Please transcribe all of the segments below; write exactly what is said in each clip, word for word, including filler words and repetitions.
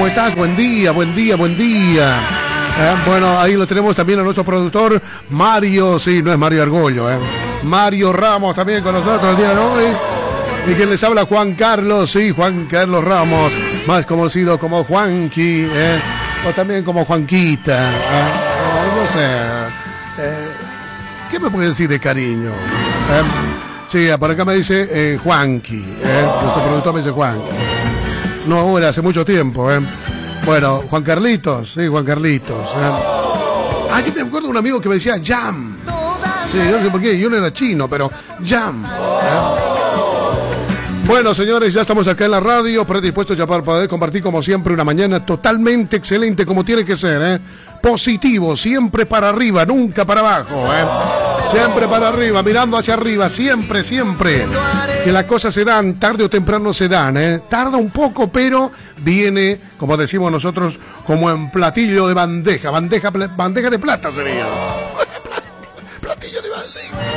¿cómo estás? Buen día, buen día, buen día. Eh, bueno, ahí lo tenemos también a nuestro productor Mario, sí, no es Mario Argollo, eh. Mario Ramos también con nosotros el día de hoy. Y quien les habla, Juan Carlos, sí, Juan Carlos Ramos, más conocido como Juanqui, eh, o también como Juanquita, eh, o no sé, eh, ¿qué me puede decir de cariño? Eh, sí, por acá me dice eh, Juanqui, eh, nuestro productor me dice Juanqui. No ahora, hace mucho tiempo, eh. Bueno, Juan Carlitos, sí, Juan Carlitos. Eh. Ah, yo me acuerdo de un amigo que me decía Jam. Sí, yo no sé por qué, yo no era chino, pero Jam. Eh. Bueno, señores, ya estamos acá en la radio, predispuestos ya para poder compartir como siempre una mañana totalmente excelente como tiene que ser, ¿eh? Positivo, siempre para arriba, nunca para abajo, ¿eh? Siempre para arriba, mirando hacia arriba, siempre, siempre. Que las cosas se dan, tarde o temprano se dan, ¿eh? Tarda un poco, pero viene, como decimos nosotros, como en platillo de bandeja, bandeja, bandeja de plata sería. Platillo de bandeja.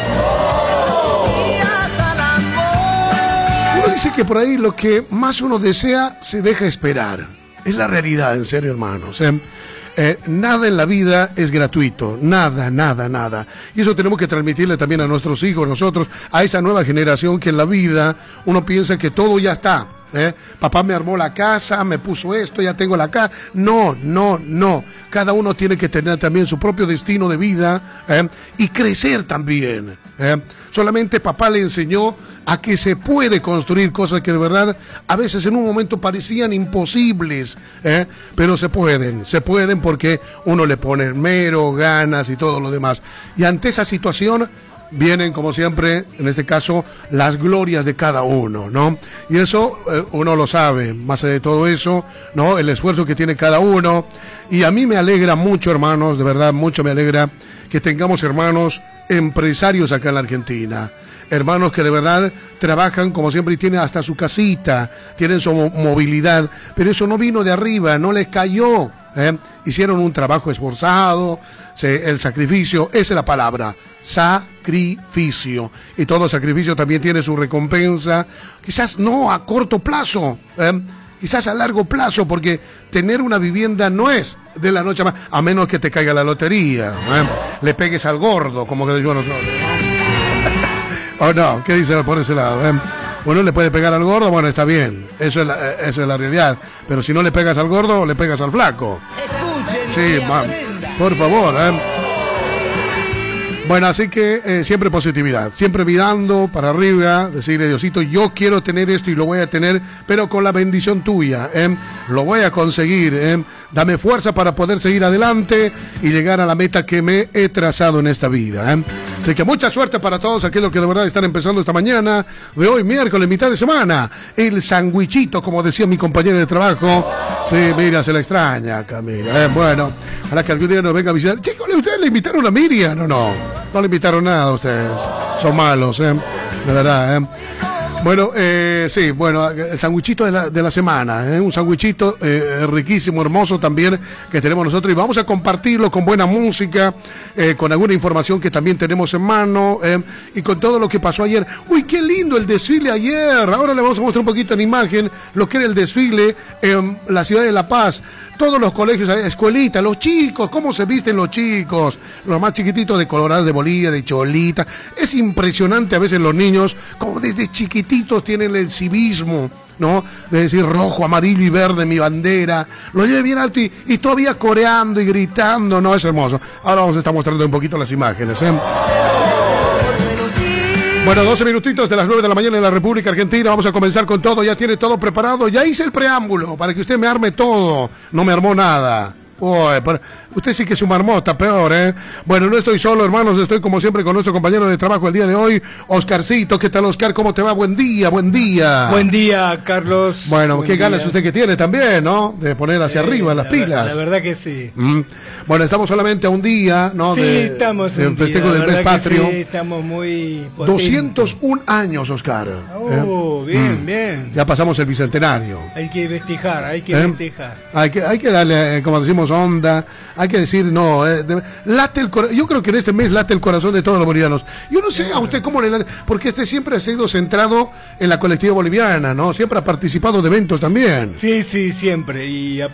Dice que por ahí lo que más uno desea se deja esperar. Es la realidad, en serio, hermanos. ¿eh? Eh, nada en la vida es gratuito. Nada, nada, nada. Y eso tenemos que transmitirle también a nuestros hijos, nosotros, a esa nueva generación que en la vida uno piensa que todo ya está. ¿eh? Papá me armó la casa, me puso esto, ya tengo la casa. No, no, no. Cada uno tiene que tener también su propio destino de vida ¿eh? y crecer también. ¿eh? Solamente papá le enseñó a que se puede construir cosas que de verdad a veces en un momento parecían imposibles, ¿eh? pero se pueden, se pueden porque uno le pone mero, ganas y todo lo demás. Y ante esa situación vienen, como siempre, en este caso, las glorias de cada uno, ¿no? Y eso eh, uno lo sabe, más allá de todo eso, ¿no? El esfuerzo que tiene cada uno. Y a mí me alegra mucho, hermanos, de verdad, mucho me alegra que tengamos hermanos empresarios acá en la Argentina. Hermanos que de verdad trabajan como siempre y tienen hasta su casita, tienen su movilidad, pero eso no vino de arriba, no les cayó, ¿eh? Hicieron un trabajo esforzado, se, el sacrificio, esa es la palabra, sacrificio, y todo sacrificio también tiene su recompensa, quizás no a corto plazo, ¿eh? quizás a largo plazo, porque tener una vivienda no es de la noche a, a menos que te caiga la lotería, ¿eh? le pegues al gordo, como que digo nosotros. ¿O no? ¿Qué dice por ese lado? ¿Eh? Uno le puede pegar al gordo, bueno, está bien, eso es la, eso es la realidad, pero si no le pegas al gordo, le pegas al flaco. Escuchen, sí, man, por favor, ¿eh? Bueno, así que eh, siempre positividad, siempre mirando para arriba, decirle, Diosito, yo quiero tener esto y lo voy a tener, pero con la bendición tuya, ¿eh? lo voy a conseguir, ¿eh? dame fuerza para poder seguir adelante y llegar a la meta que me he trazado en esta vida. ¿eh? Así que mucha suerte para todos aquellos que de verdad están empezando esta mañana de hoy, miércoles, mitad de semana. El sandwichito, como decía mi compañero de trabajo. Sí, mira, se la extraña, Camila. ¿eh? Bueno, ojalá que algún día nos venga a visitar. Chicos, ¿ustedes le invitaron a Miriam? No, no, no le invitaron nada a ustedes. Son malos, ¿eh? De verdad, ¿eh? Bueno, eh, sí, bueno, el sandwichito de la, de la semana, ¿eh? un sandwichito eh, riquísimo, hermoso también que tenemos nosotros y vamos a compartirlo con buena música, eh, con alguna información que también tenemos en mano eh, y con todo lo que pasó ayer. Uy, qué lindo el desfile ayer, ahora le vamos a mostrar un poquito en imagen lo que era el desfile en la ciudad de La Paz. Todos los colegios, escuelitas, los chicos, cómo se visten los chicos, los más chiquititos de Colorado, de Bolivia, de Cholita. Es impresionante a veces los niños, como desde chiquititos tienen el civismo, ¿no? De decir rojo, amarillo y verde, mi bandera. Lo lleve bien alto y, y todavía coreando y gritando, ¿no? Es hermoso. Ahora vamos a estar mostrando un poquito las imágenes, ¿eh? Bueno, doce minutitos de las nueve de la mañana en la República Argentina. Vamos a comenzar con todo. Ya tiene todo preparado. Ya hice el preámbulo para que usted me arme todo. No me armó nada. Uy, pero usted sí que es un marmota, peor, ¿eh? Bueno, no estoy solo, hermanos. Estoy como siempre con nuestro compañero de trabajo el día de hoy, Oscarcito. ¿Qué tal, Oscar? ¿Cómo te va? Buen día, buen día. Buen día, Carlos. Bueno, buen qué día. ganas usted que tiene también, ¿no? De poner hacia eh, arriba las la pilas. La verdad que sí. Mm. Bueno, estamos solamente a un día, ¿no? Sí, de, estamos de un festejo día, del mes patrio. Sí, estamos muy potentes. doscientos un años, Oscar. Oh, ¿eh? bien, mm. bien. Ya pasamos el bicentenario. Hay que festejar, hay que ¿Eh? festejar. Hay que, hay que darle, eh, como decimos, onda. Hay que decir, no, eh, de, late el corazón. Yo creo que en este mes late el corazón de todos los bolivianos. Yo no sé claro. a usted cómo le late, porque este siempre ha sido centrado en la colectiva boliviana, ¿no? Siempre ha participado de eventos también. Sí, sí, siempre. Y